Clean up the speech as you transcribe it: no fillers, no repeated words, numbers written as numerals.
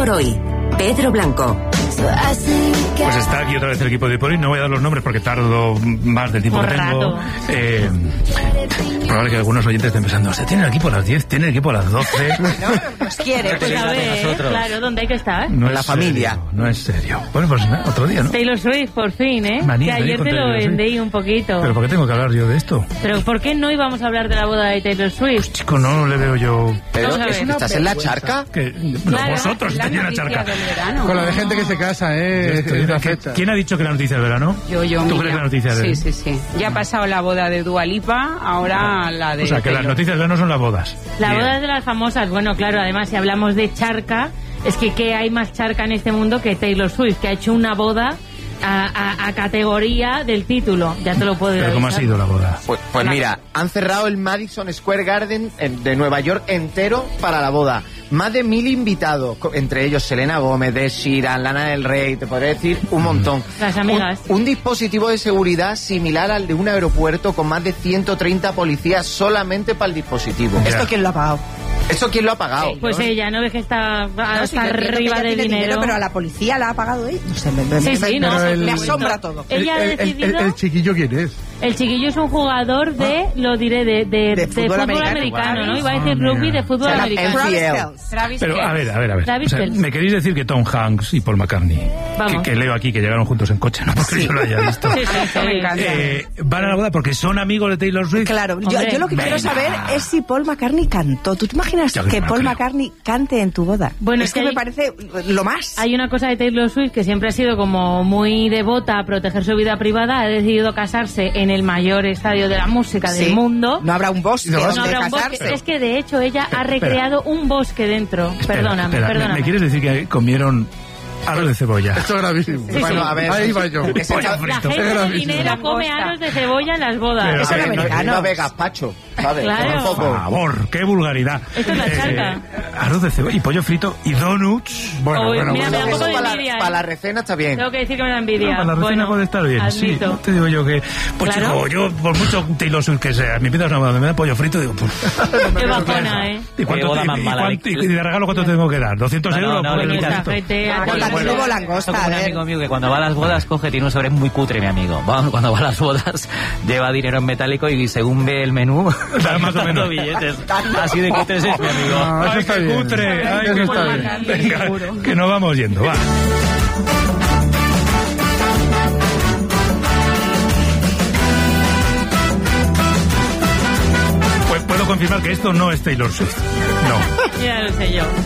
por hoy. Pedro Blanco. Pues está aquí otra vez el equipo de por hoy. No voy a dar los nombres porque tardo más del tiempo que tengo. Probable que algunos oyentes estén pensando, ¿tiene el equipo a las 10? ¿Tiene el equipo a las 12? Nos quiere. Pues a ver, claro, ¿dónde hay que estar? No la familia. Serio, no es serio. Bueno, pues otro día, ¿no? Taylor Swift, por fin, ¿eh? Manía, que ayer te lo vendí un poquito. ¿Pero por qué tengo que hablar yo de esto? ¿Pero por qué no íbamos a hablar de la boda de Taylor Swift? Pues, chico, no le veo yo... Pero ¿estás en la charca? Claro, vosotros estáis en la charca. Con la de gente que se casa, ¿Quién ha dicho que la noticia del verano? Yo. ¿Tú crees que la noticia del Sí. Ya ha pasado la boda de Dua Lipa, ahora la de... O sea, que las noticias del verano son las bodas. Las bodas de las famosas, bueno, claro, además si hablamos de charca, es que ¿qué hay más charca en este mundo que Taylor Swift, que ha hecho una boda a categoría del título? Ya te lo puedo decir. ¿Pero cómo ha sido la boda? Pues mira, han cerrado el Madison Square Garden de Nueva York entero para la boda. Más de 1.000 invitados, entre ellos Selena Gómez, Ed Sheeran, Lana del Rey, te podría decir un montón. Las amigas. Un dispositivo de seguridad similar al de un aeropuerto con más de 130 policías solamente para el dispositivo. ¿Esto quién lo ha pagado? ¿Eso quién lo ha pagado? Pues ella, ¿no ves que está hasta arriba de dinero? Pero a la policía la ha pagado ella. No sé, me asombra todo. Ella ha decidido... ¿El chiquillo quién es? El chiquillo es un jugador de, lo diré, de fútbol americano, ¿no? Iba a decir rugby, de fútbol americano. Pero, a ver. O sea, ¿me queréis decir que Tom Hanks y Paul McCartney, que leo aquí que llegaron juntos en coche, no porque yo lo haya visto, van a la boda porque son amigos de Taylor Swift? Claro, yo lo que quiero saber es si Paul McCartney cantó. ¿Tú te imaginas que Paul McCartney cante en tu boda? Bueno, es que me parece lo más. Hay una cosa de Taylor Swift que siempre ha sido como muy devota a proteger su vida privada. Ha decidido casarse en el mayor estadio de la música del mundo. No habrá un bosque donde casarse. Es que de hecho ella ha recreado un bosque dentro. Perdóname. ¿Me quieres decir que comieron aros de cebolla? Esto es gravísimo. Sí, bueno, a ver, ahí va yo. La gente de dinero come aros de cebolla en las bodas. Pero, eso es americano. No ve gazpacho, ¿sabes? Claro. Por favor, qué vulgaridad. Esto es la charca. Arroz de cebolla y pollo frito y donuts. Bueno. Mira, me da un poco de Eso envidia, para la recena está bien. Tengo que decir que me da envidia. Para la recena puede estar bien. Admito. Sí, te digo yo que... Pues Claro. chico, yo por mucho Taylor Swift que sea, me pidas una boda, me da pollo frito, digo, pues... Qué bajona, ¿eh? ¿Y Qué boda más mala. y de regalo cuánto tengo que dar? ¿200 euros? No, por el esta bonito? gente... Con langosta, como un amigo mío que cuando va a las bodas tiene un sobre muy cutre, mi amigo. Cuando va a las bodas lleva dinero en metálico y según ve el menú Da más o menos billetes. Así de cutres es mi amigo. ¡Ay, qué cutre! ¡Ay, qué está bien. Venga, que nos vamos yendo, va. Pues puedo confirmar que esto no es Taylor Swift. No. Ya lo sé yo.